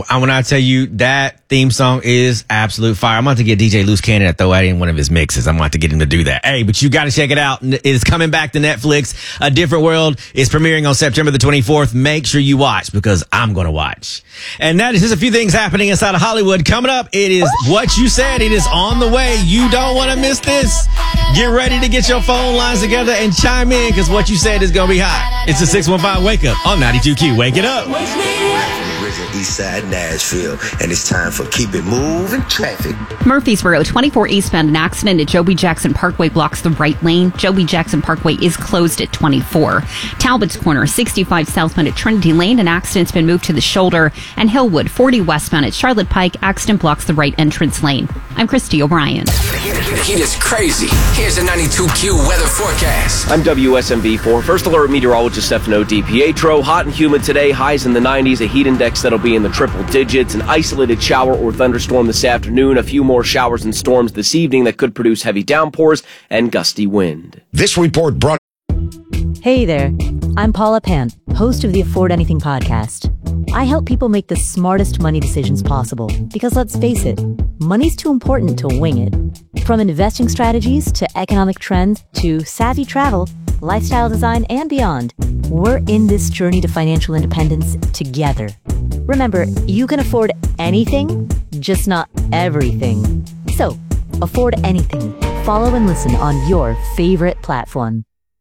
when I tell you that theme song is absolute fire. I'm about to get DJ Loose Cannon to throw that in one of his mixes. I'm about to get him to do that. Hey, but you got to check it out. It is coming back to Netflix. A Different World is premiering on September the 24th. Make sure you watch because I'm going to watch. And that is just a few things happening inside of Hollywood. Coming up, it is What You Said. It is on the way. You don't want to miss this. Get ready to get your phone lines together and chime in because What You Said is going to be hot. It's a 615 Wake Up on 92Q. Wake it up. Eastside Nashville, and it's time for Keep It Moving Traffic. Murfreesboro, 24 eastbound, an accident at Joby Jackson Parkway blocks the right lane. Joby Jackson Parkway is closed at 24. Talbot's Corner, 65 southbound at Trinity Lane, an accident's been moved to the shoulder. And Hillwood, 40 westbound at Charlotte Pike, accident blocks the right entrance lane. I'm Christy O'Brien. Heat is crazy. Here's a 92Q weather forecast. I'm WSMV4 First Alert Meteorologist Stefano DiPietro. Hot and humid today, highs in the 90s, a heat index that'll be in the triple digits, an isolated shower or thunderstorm this afternoon, a few more showers and storms this evening that could produce heavy downpours and gusty wind. This report brought... Hey there, I'm Paula Pant, host of the Afford Anything podcast. I help people make the smartest money decisions possible because let's face it, money's too important to wing it. From investing strategies to economic trends to savvy travel, lifestyle design, and beyond, we're in this journey to financial independence together. Remember, you can afford anything, just not everything. So, afford anything. Follow and listen on your favorite platform.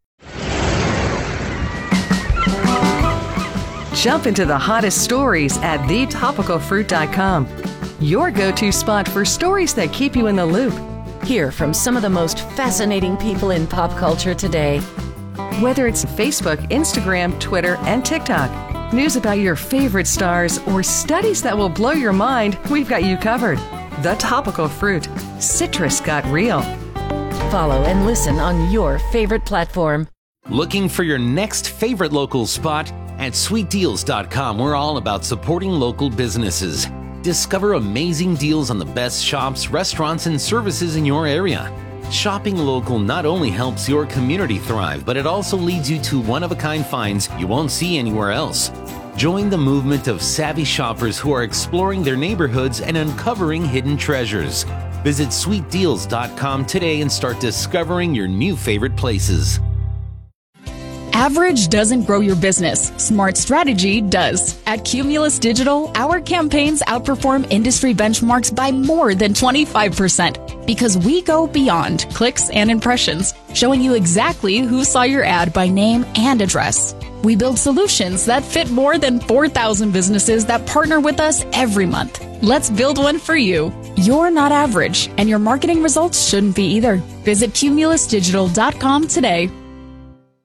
Jump into the hottest stories at thetopicalfruit.com. Your go-to spot for stories that keep you in the loop. Hear from some of the most fascinating people in pop culture today. Whether it's Facebook, Instagram, Twitter, and TikTok, news about your favorite stars, or studies that will blow your mind, we've got you covered. The Topical Fruit. Citrus got real. Follow and listen on your favorite platform. Looking for your next favorite local spot? At sweetdeals.com, we're all about supporting local businesses. Discover amazing deals on the best shops, restaurants, and services in your area. Shopping local not only helps your community thrive, but it also leads you to one-of-a-kind finds you won't see anywhere else. Join the movement of savvy shoppers who are exploring their neighborhoods and uncovering hidden treasures. Visit sweetdeals.com today and start discovering your new favorite places. Average doesn't grow your business. Smart strategy does. At Cumulus Digital, our campaigns outperform industry benchmarks by more than 25% because we go beyond clicks and impressions, showing you exactly who saw your ad by name and address. We build solutions that fit more than 4,000 businesses that partner with us every month. Let's build one for you. You're not average, and your marketing results shouldn't be either. Visit cumulusdigital.com today.